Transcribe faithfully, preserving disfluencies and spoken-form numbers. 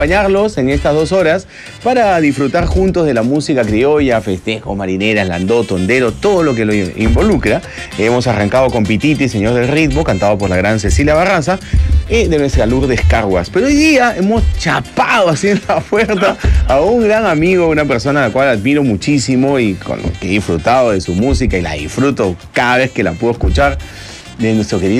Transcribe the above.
acompañarlos en estas dos horas para disfrutar juntos de la música criolla, festejos, marineras, landó, tondero, todo lo que lo involucra. Hemos arrancado con Pititi, Señor del Ritmo, cantado por la gran Cecilia Barraza, y de nuestra Lourdes Carguas. Pero hoy día hemos chapado así en la puerta a un gran amigo, una persona a la cual admiro muchísimo y con lo que he disfrutado de su música y la disfruto cada vez que la puedo escuchar, de nuestro querido